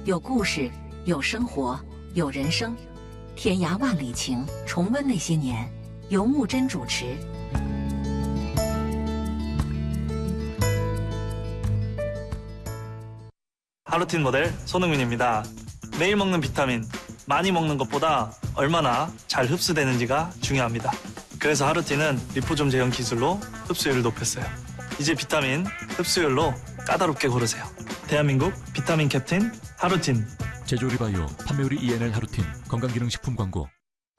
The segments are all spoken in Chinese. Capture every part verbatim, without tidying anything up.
有故事，有生活，有人生，天涯万里情，重温那些年。由木真主持。 하루틴 모델 손흥민입니다. 매일 먹는 비타민, 많이 먹는 것보다 얼마나 잘 흡수되는지가 중요합니다. 그래서 하루틴은 리포좀 제형 기술로 흡수율을 높였어요. 이제 비타민 흡수율로 까다롭게 고르세요. 대한민국 비타민 캡틴 하루틴. 제조리 바이오, 판매율이 이엔엘 하루틴, 건강기능식품 광고.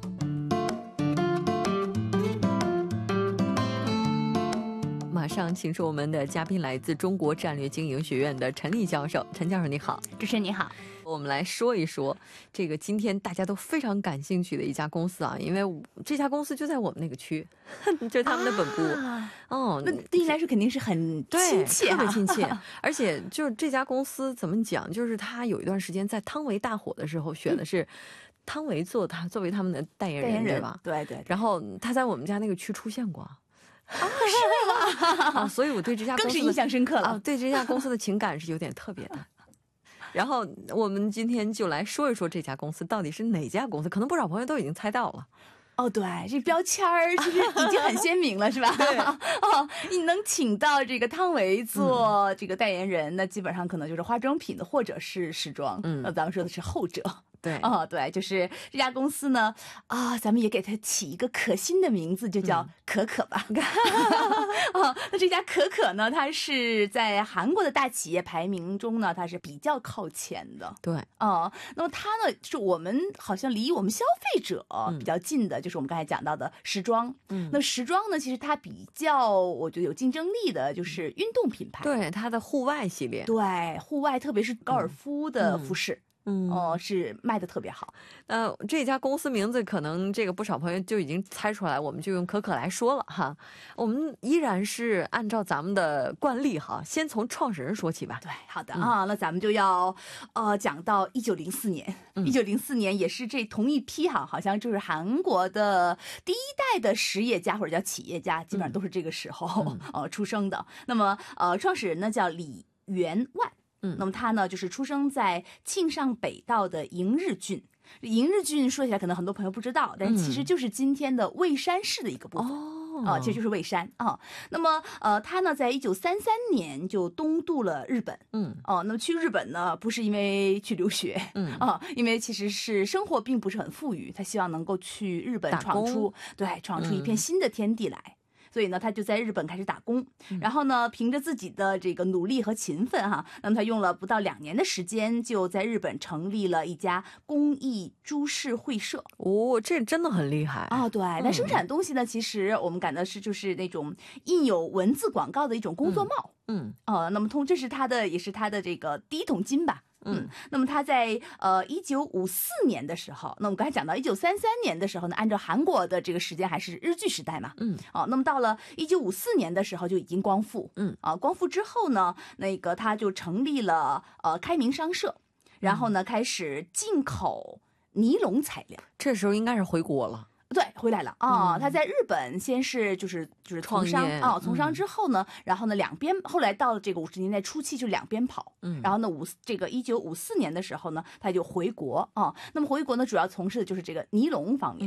马上请出我们的嘉宾，来自中国战略经营学院的陈丽教授。陈教授你好。 主持人你好。 我们来说一说这个今天大家都非常感兴趣的一家公司啊，因为这家公司就在我们那个区，就是他们的本部。啊、哦， 那对你来说肯定是很亲切、啊， 特别亲切。而且就是这家公司怎么讲，就是他有一段时间在汤唯大火的时候选的是。嗯，汤唯做他作为他们的代言人，代言人对吧？ 对 对, 对。 然后他在我们家那个区出现过。啊，是吗？啊，所以我对这家公司更是印象深刻了啊，对这家公司的情感是有点特别的。然后我们今天就来说一说这家公司到底是哪家公司，可能不少朋友都已经猜到了。 哦，对，这标签儿其实已经很鲜明了，是吧？ 对。 哦，你能请到这个汤唯做这个代言人，嗯、那基本上可能就是化妆品的或者是时装。嗯，那咱们说的是后者。 对， 哦，对，就是这家公司呢，啊，咱们也给它起一个可心的名字，就叫可可吧。嗯、哦，那这家可可呢，它是在韩国的大企业排名中呢，它是比较靠前的。 对， 哦，那么它呢，是我们好像离我们消费者比较近的，嗯、就是我们刚才讲到的时装。嗯，那时装呢，其实它比较，我觉得有竞争力的，就是运动品牌。 对，它的户外系列。 对，户外特别是高尔夫的服饰。嗯嗯，哦，是卖的特别好。 呃，这家公司名字可能这个不少朋友就已经猜出来，我们就用可可来说了哈。我们依然是按照咱们的惯例哈，先从创始人说起吧。 对，好的、嗯、啊，那咱们就要呃讲到一九零四年，一九零四年也是这同一批哈，好像就是韩国的第一代的实业家或者叫企业家，基本上都是这个时候、嗯、呃出生的。那么呃，创始人呢叫李元万。嗯，那么他呢，就是出生在庆尚北道的营日郡。营日郡说起来可能很多朋友不知道，但是其实就是今天的蔚山市的一个部分。哦，啊、呃，其实就是蔚山啊。那么呃，他呢，在一九三三年就东渡了日本。嗯，哦、呃，那么去日本呢，不是因为去留学，嗯啊、呃，因为其实是生活并不是很富裕，他希望能够去日本闯出对闯出一片新的天地来。嗯，所以呢，他就在日本开始打工，然后呢，凭着自己的这个努力和勤奋哈，那么他用了不到两年的时间，就在日本成立了一家工艺株式会社。 哦，这真的很厉害啊、哦！对，那生产东西呢，其实我们感到是就是那种印有文字广告的一种工作帽。嗯，呃，那么通这是他的也是他的这个第一桶金吧。嗯，那么他在呃一九五四年的时候，那我们刚才讲到一九三三年的时候呢，按照韩国的这个时间还是日据时代嘛，嗯，哦，那么到了一九五四年的时候就已经光复，嗯，啊，光复之后呢，那个他就成立了呃开明商社，然后呢开始进口尼龙材料， 这时候应该是回国了。 对，回来了啊、哦嗯！他在日本先是就是就是从商啊、哦，从商之后呢，嗯、然后呢两边后来到了这个五十年代初期就两边跑，嗯，然后呢五这个一九五四年的时候呢，他就回国啊、哦。那么回国呢，主要从事的就是这个尼龙方面。